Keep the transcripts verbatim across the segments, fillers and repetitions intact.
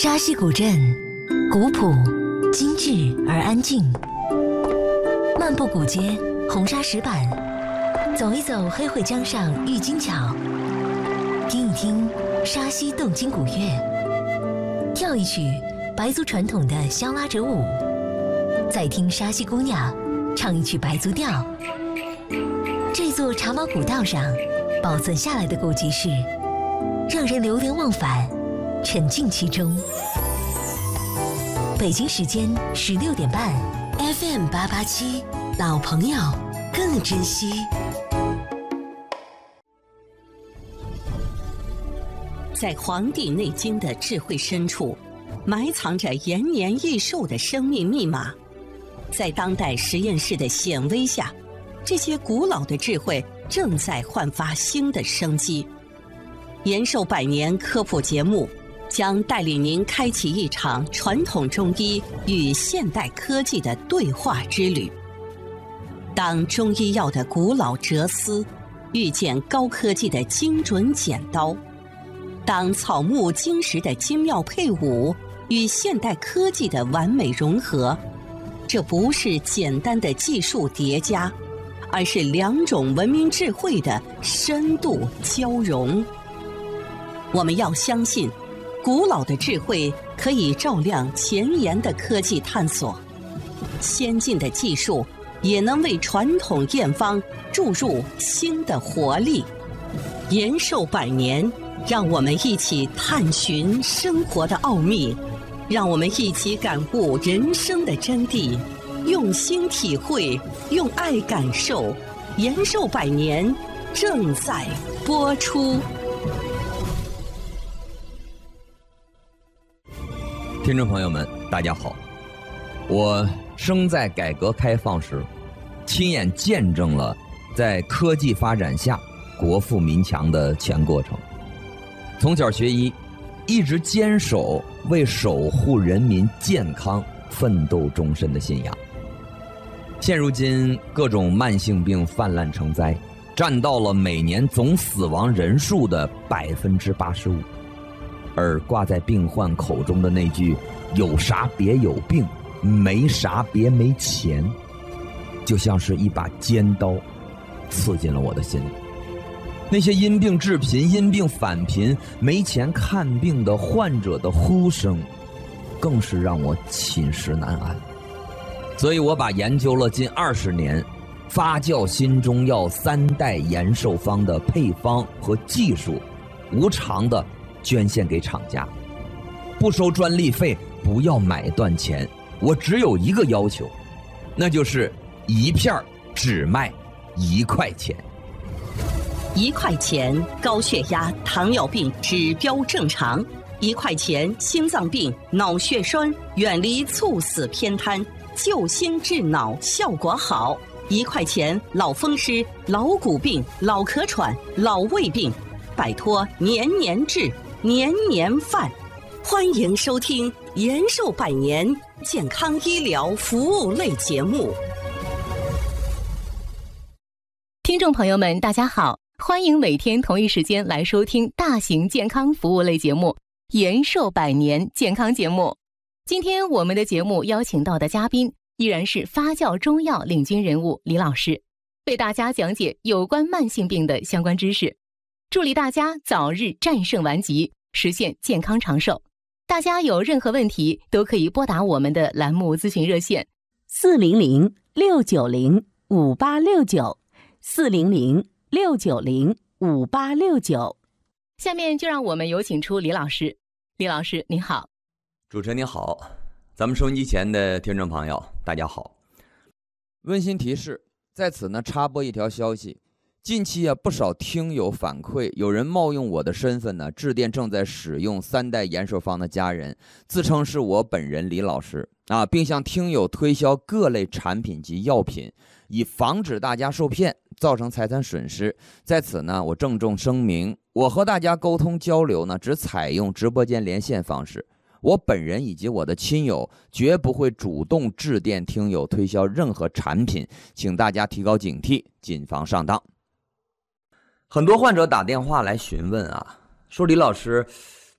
沙溪古镇，古朴、精致而安静。漫步古街，红砂石板，走一走黑会江上郁金桥，听一听沙溪动听古乐，跳一曲白族传统的香拉哲舞，再听沙溪姑娘唱一曲白族调。这座茶毛古道上保存下来的古籍事，让人流连忘返，沉浸其中。北京时间十六点半 ，F M 八八七，老朋友更珍惜。 在《黄帝内经》的智慧深处，埋藏着延年益寿的生命密码。在当代实验室的显微下，这些古老的智慧正在焕发新的生机。延寿百年科普节目将带领您开启一场传统中医与现代科技的对话之旅。当中医药的古老哲思遇见高科技的精准剪刀，当草木金石的精妙配伍与现代科技的完美融合，这不是简单的技术叠加，而是两种文明智慧的深度交融。我们要相信，古老的智慧可以照亮前沿的科技探索，先进的技术也能为传统验方注入新的活力。延寿百年，让我们一起探寻生活的奥秘，让我们一起感悟人生的真谛，用心体会，用爱感受。延寿百年正在播出。 听众朋友们，大家好！我生在改革开放时，亲眼见证了在科技发展下国富民强的全过程。从小学医，一直坚守为守护人民健康奋斗终身的信仰。现如今，各种慢性病泛滥成灾，占到了每年总死亡人数的百分之八十五。而挂在病患口中的那句“有啥别有病，没啥别没钱”，就像是一把尖刀，刺进了我的心里。那些因病致贫、因病返贫、没钱看病的患者的呼声，更是让我寝食难安。所以我把研究了近二十年发酵新中药三代延寿方的配方和技术，无偿的捐献给厂家，不收专利费，不要买断钱。我只有一个要求，那就是一片只卖一块钱。 一块钱高血压、糖尿病指标正常；一块钱心脏病、脑血栓远离猝死偏瘫，救心治脑效果好；一块钱老风湿、老骨病、老咳喘、老胃病，摆脱年年治、年年犯。欢迎收听延寿百年健康医疗服务类节目。 听众朋友们，大家好，欢迎每天同一时间来收听大型健康服务类节目延寿百年健康节目。今天我们的节目邀请到的嘉宾依然是发酵中药领军人物李老师，为大家讲解有关慢性病的相关知识，助力大家早日战胜顽疾，实现健康长寿。大家有任何问题都可以拨打我们的栏目咨询热线四零零六九零五八六九四零零六九零五八六九。 下面就让我们有请出李老师。李老师您好。 主持人您好，咱们收音机前的听众朋友大家好。温馨提示，在此呢插播一条消息，近期啊，不少听友反馈，有人冒用我的身份呢，致电正在使用三代延寿方的家人，自称是我本人李老师啊，并向听友推销各类产品及药品，以防止大家受骗，造成财产损失。在此呢，我郑重声明，我和大家沟通交流呢，只采用直播间连线方式。我本人以及我的亲友绝不会主动致电听友推销任何产品，请大家提高警惕，谨防上当。很多患者打电话来询问啊，说李老师，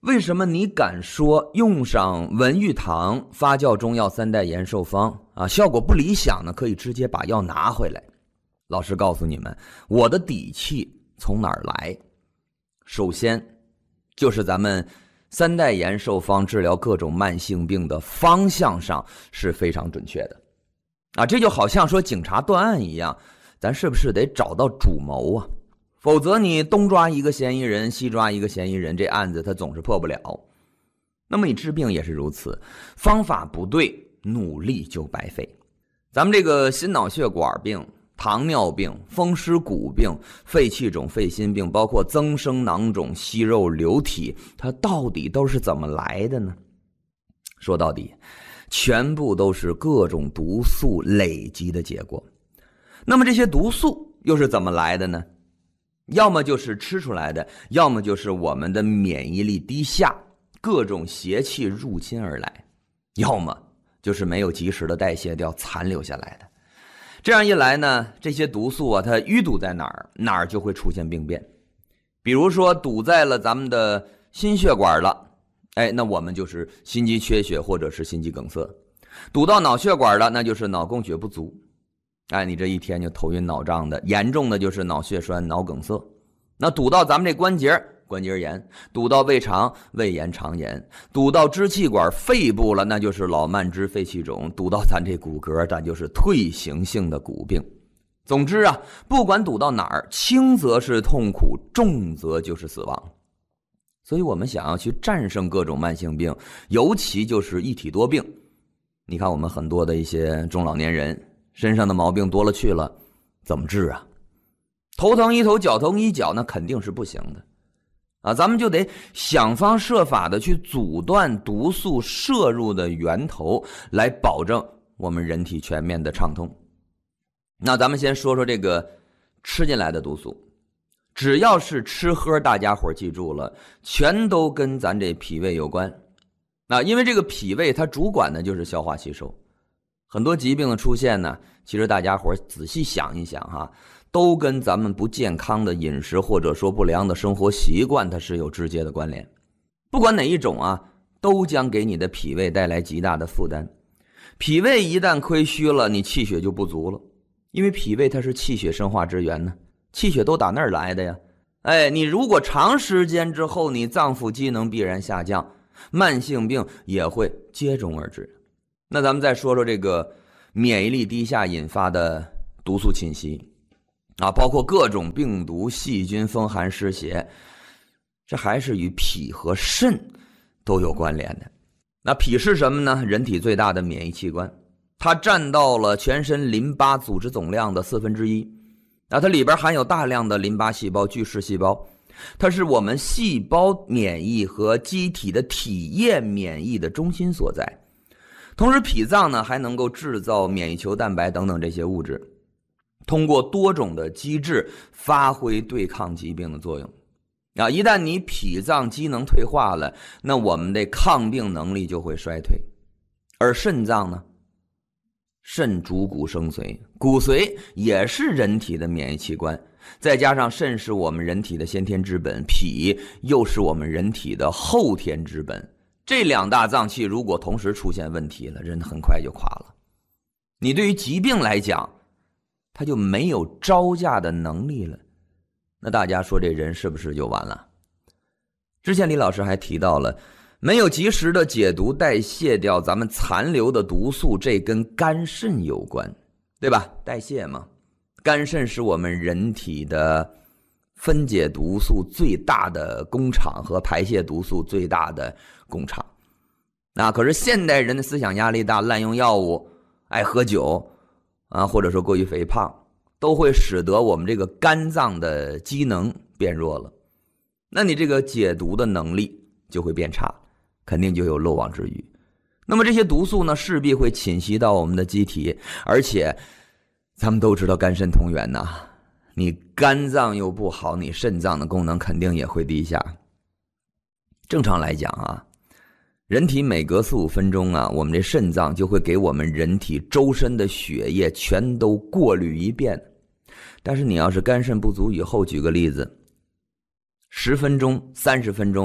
为什么你敢说用上文玉堂发酵中药三代延寿方啊，效果不理想呢？可以直接把药拿回来。老师告诉你们，我的底气从哪儿来？首先就是咱们三代延寿方治疗各种慢性病的方向上是非常准确的啊，这就好像说警察断案一样，咱是不是得找到主谋啊？否则你东抓一个嫌疑人，西抓一个嫌疑人，这案子它总是破不了。那么你治病也是如此，方法不对，努力就白费。咱们这个心脑血管病、糖尿病、风湿骨病、肺气肿、肺心病，包括增生囊肿、息肉瘤体，它到底都是怎么来的呢？说到底，全部都是各种毒素累积的结果。那么这些毒素又是怎么来的呢？要么就是吃出来的，要么就是我们的免疫力低下，各种邪气入侵而来，要么就是没有及时的代谢掉残留下来的。这样一来呢，这些毒素啊，它淤堵在哪儿，哪儿就会出现病变。比如说堵在了咱们的心血管了，哎，那我们就是心肌缺血或者是心肌梗塞。堵到脑血管了，那就是脑供血不足。哎，你这一天就头晕脑胀的，严重的就是脑血栓、脑梗塞。那堵到咱们这关节，关节炎；堵到胃肠，胃炎、肠炎；堵到支气管、肺部了，那就是老慢支、肺气肿；堵到咱这骨骼，咱就是退行性的骨病。总之啊，不管堵到哪儿，轻则是痛苦，重则就是死亡。所以我们想要去战胜各种慢性病，尤其就是一体多病。你看我们很多的一些中老年人身上的毛病多了去了，怎么治啊？头疼医头，脚疼医脚，那肯定是不行的啊！咱们就得想方设法的去阻断毒素摄入的源头，来保证我们人体全面的畅通。那咱们先说说这个吃进来的毒素，只要是吃喝，大家伙记住了，全都跟咱这脾胃有关。那因为这个脾胃它主管的就是消化吸收，很多疾病的出现呢，其实大家伙仔细想一想哈，都跟咱们不健康的饮食或者说不良的生活习惯它是有直接的关联。不管哪一种啊，都将给你的脾胃带来极大的负担。脾胃一旦亏虚了，你气血就不足了，因为脾胃它是气血生化之源呢，气血都打那儿来的呀。哎，你如果长时间之后你脏腑机能必然下降，慢性病也会接踵而至。那咱们再说说这个免疫力低下引发的毒素侵袭啊，包括各种病毒、细菌、风寒、湿邪，这还是与脾和肾都有关联的。那脾是什么呢？人体最大的免疫器官，它占到了全身淋巴组织总量的四分之一。那它里边含有大量的淋巴细胞、巨噬细胞，它是我们细胞免疫和机体的体液免疫的中心所在。同时脾脏呢还能够制造免疫球蛋白等等这些物质，通过多种的机制发挥对抗疾病的作用啊。一旦你脾脏机能退化了，那我们的抗病能力就会衰退。而肾脏呢，肾主骨生髓，骨髓也是人体的免疫器官，再加上肾是我们人体的先天之本，脾又是我们人体的后天之本，这两大脏器如果同时出现问题了，人很快就垮了。你对于疾病来讲，他就没有招架的能力了，那大家说这人是不是就完了？之前李老师还提到了，没有及时的解毒代谢掉咱们残留的毒素，这跟肝肾有关，对吧？代谢嘛，肝肾是我们人体的分解毒素最大的工厂和排泄毒素最大的工厂。那可是现代人的思想压力大，滥用药物，爱喝酒啊，或者说过于肥胖，都会使得我们这个肝脏的机能变弱了。那你这个解毒的能力就会变差，肯定就有漏网之鱼。那么这些毒素呢，势必会侵袭到我们的机体，而且咱们都知道肝肾同源呐、啊，你肝脏又不好，你肾脏的功能肯定也会低下。正常来讲啊，人体每隔四五分钟啊，我们这肾脏就会给我们人体周身的血液全都过滤一遍。但是你要是肝肾不足以后，举个例子，十分钟、三十分钟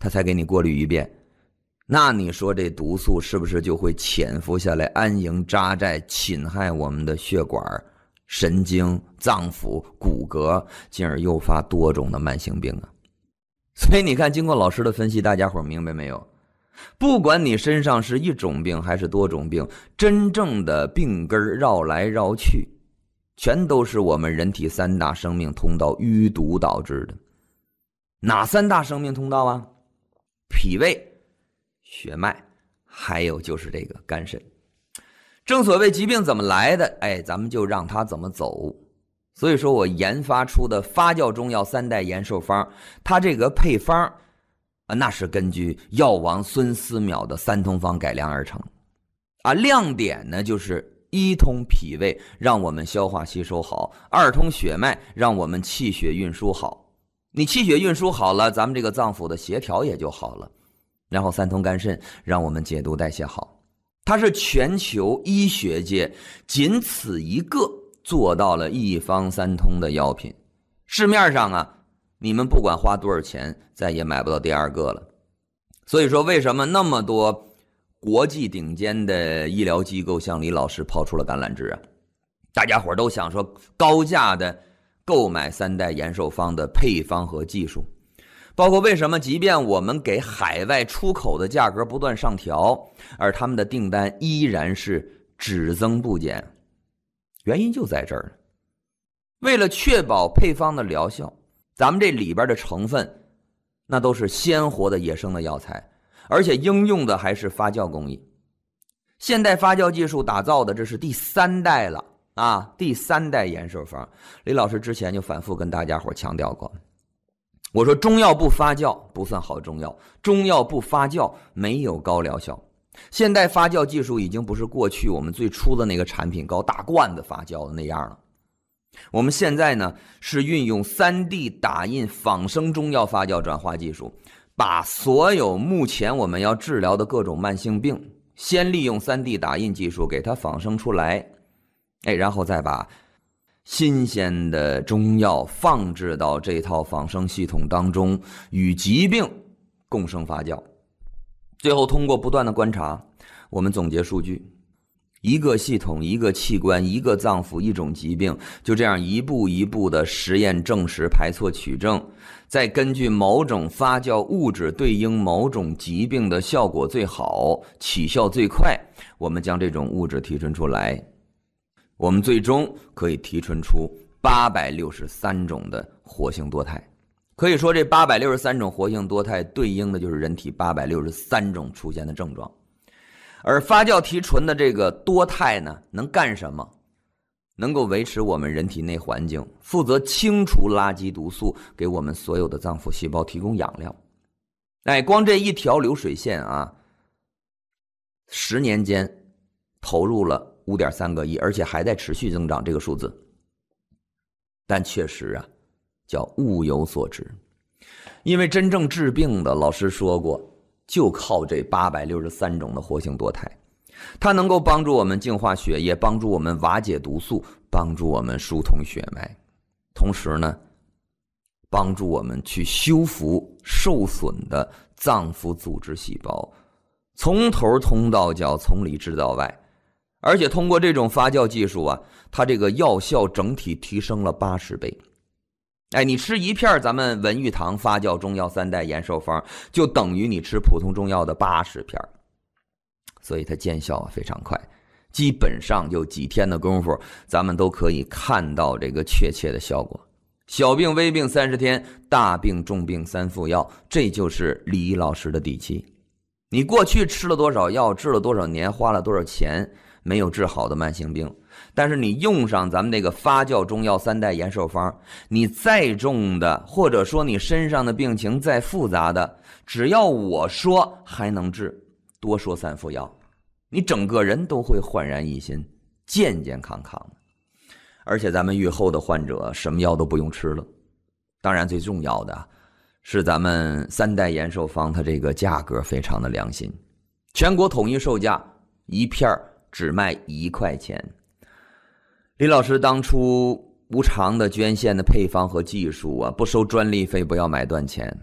他才给你过滤一遍。那你说这毒素是不是就会潜伏下来，安营扎寨，侵害我们的血管、神经、脏腑、骨骼，进而诱发多种的慢性病啊？所以你看，经过老师的分析，大家伙明白没有？不管你身上是一种病还是多种病，真正的病根绕来绕去，全都是我们人体三大生命通道淤堵导致的。哪三大生命通道啊？脾胃、血脉，还有就是这个肝肾。正所谓疾病怎么来的，哎，咱们就让它怎么走。所以说我研发出的发酵中药三代延寿方，它这个配方啊，那是根据药王孙思邈的三通方改良而成啊。亮点呢就是一通脾胃，让我们消化吸收好；二通血脉，让我们气血运输好。你气血运输好了，咱们这个脏腑的协调也就好了。然后三通肝肾，让我们解毒代谢好。它是全球医学界仅此一个做到了一方三通的药品。市面上啊，你们不管花多少钱，再也买不到第二个了。所以说，为什么那么多国际顶尖的医疗机构向李老师抛出了橄榄枝啊？大家伙都想说高价的购买三代延寿方的配方和技术，包括为什么即便我们给海外出口的价格不断上调，而他们的订单依然是只增不减，原因就在这儿。为了确保配方的疗效，咱们这里边的成分那都是鲜活的野生的药材，而且应用的还是发酵工艺。现代发酵技术打造的这是第三代了啊，第三代延寿方。李老师之前就反复跟大家伙强调过，我说中药不发酵不算好中药，中药不发酵没有高疗效。现代发酵技术已经不是过去我们最初的那个产品高大罐的发酵的那样了。我们现在呢是运用 三 D 打印仿生中药发酵转化技术，把所有目前我们要治疗的各种慢性病，先利用 三 D 打印技术给它仿生出来，哎，然后再把新鲜的中药放置到这套仿生系统当中，与疾病共生发酵。最后通过不断的观察，我们总结数据，一个系统、一个器官、一个脏腑、一种疾病，就这样一步一步的实验证实、排错取证，再根据某种发酵物质对应某种疾病的效果最好、起效最快，我们将这种物质提纯出来，我们最终可以提纯出八百六十三种的活性多肽。可以说这八百六十三种活性多肽对应的就是人体八百六十三种出现的症状。而发酵提纯的这个多肽呢，能干什么？能够维持我们人体内环境，负责清除垃圾毒素，给我们所有的脏腑细胞提供养料。哎，光这一条流水线啊，十年间投入了 五点三个亿，而且还在持续增长这个数字。但确实啊，叫物有所值。因为真正治病的，老师说过，就靠这八百六十三种的活性多肽，它能够帮助我们净化血液，帮助我们瓦解毒素，帮助我们疏通血脉，同时呢，帮助我们去修复受损的脏腑组织细胞，从头通到脚，从里治到外。而且通过这种发酵技术啊，它这个药效整体提升了八十倍。哎，你吃一片咱们文玉堂发酵中药三代延寿方，就等于你吃普通中药的八十片，所以它见效啊非常快，基本上就几天的功夫，咱们都可以看到这个确切的效果。小病微病三十天，大病重病三副药，这就是李老师的底气。你过去吃了多少药，治了多少年，花了多少钱，没有治好的慢性病，但是你用上咱们这个发酵中药三代延寿方，你再重的，或者说你身上的病情再复杂的，只要我说还能治，多说三副药，你整个人都会焕然一新，健健康康的。而且咱们愈后的患者什么药都不用吃了。当然最重要的是咱们三代延寿方，它这个价格非常的良心，全国统一售价一片只卖一块钱。李老师当初无偿的捐献的配方和技术啊，不收专利费，不要买断钱。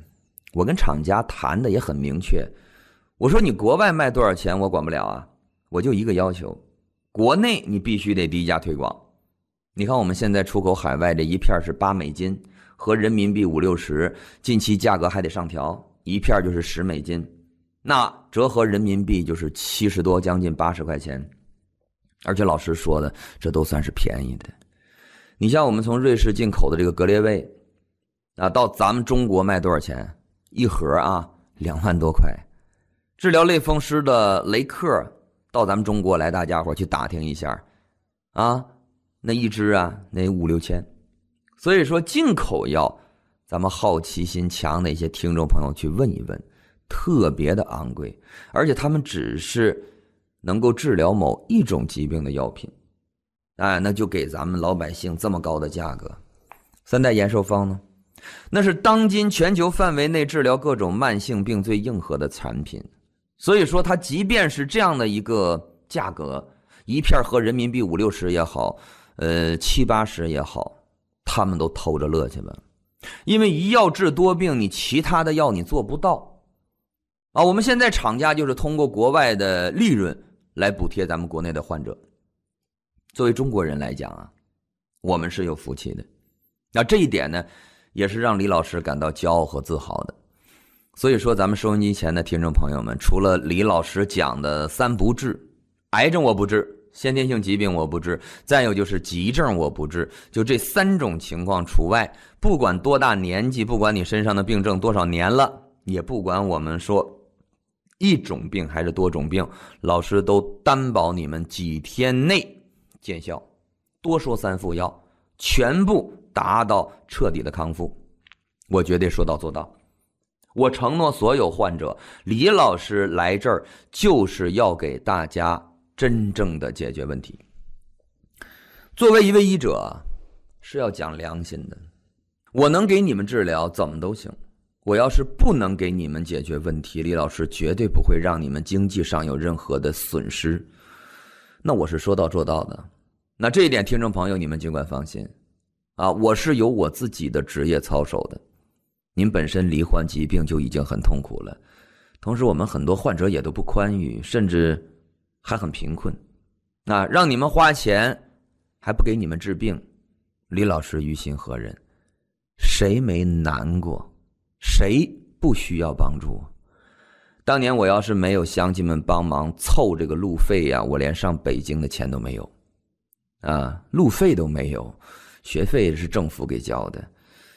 我跟厂家谈的也很明确，我说你国外卖多少钱我管不了啊，我就一个要求，国内你必须得低价推广。你看我们现在出口海外这一片是八美金，合人民币五六十，近期价格还得上调，一片就是十美金，那折合人民币就是七十多，将近八十块钱。而且老实说的，这都算是便宜的。你像我们从瑞士进口的这个格列卫啊，到咱们中国卖多少钱？一盒啊，两万多块。治疗类风湿的雷克，到咱们中国来，大家伙去打听一下啊，那一支啊，那五六千。所以说进口药，咱们好奇心强的一些听众朋友去问一问，特别的昂贵，而且他们只是能够治疗某一种疾病的药品，哎，那就给咱们老百姓这么高的价格。三代延寿方呢，那是当今全球范围内治疗各种慢性病最硬核的产品。所以说它即便是这样的一个价格，一片合人民币五六十也好，呃七八十也好，他们都偷着乐去吧。因为一药治多病，你其他的药你做不到啊。我们现在厂家就是通过国外的利润来补贴咱们国内的患者。作为中国人来讲啊，我们是有福气的。那这一点呢，也是让李老师感到骄傲和自豪的。所以说咱们收音机前的听众朋友们，除了李老师讲的三不治，癌症我不治，先天性疾病我不治，再有就是急症我不治，就这三种情况除外。不管多大年纪，不管你身上的病症多少年了，也不管我们说一种病还是多种病，老师都担保你们几天内见效，多说三副药，全部达到彻底的康复，我绝对说到做到。我承诺所有患者，李老师来这儿就是要给大家真正的解决问题。作为一位医者，是要讲良心的，我能给你们治疗怎么都行，我要是不能给你们解决问题，李老师绝对不会让你们经济上有任何的损失，那我是说到做到的。那这一点听众朋友你们尽管放心啊，我是有我自己的职业操守的。您本身罹患疾病就已经很痛苦了，同时我们很多患者也都不宽裕，甚至还很贫困，那让你们花钱还不给你们治病，李老师于心何忍？谁没难过？谁不需要帮助？当年我要是没有乡亲们帮忙凑这个路费呀，我连上北京的钱都没有啊，路费都没有，学费是政府给交的。